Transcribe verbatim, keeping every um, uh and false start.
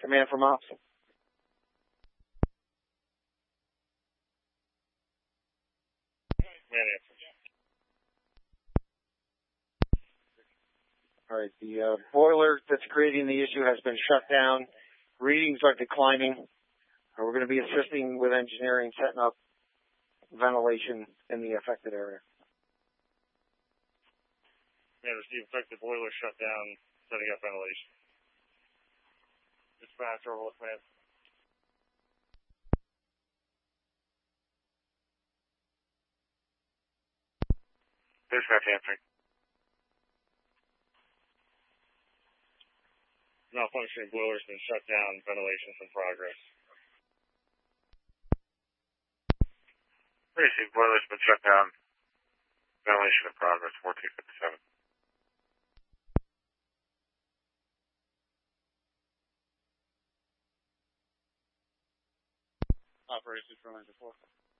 command from ops. All right, the uh, boiler that's creating the issue has been shut down. Readings are declining. Uh, we're going to be assisting with engineering, setting up ventilation in the affected area. Yeah, the affected boiler shut down, setting up ventilation. Dispatch, overlook command. Dispatch answering. Malfunctioning boiler's been shut down, ventilation's in progress. Received, boiler's been shut down, ventilation in progress, four two five seven. Operations from four.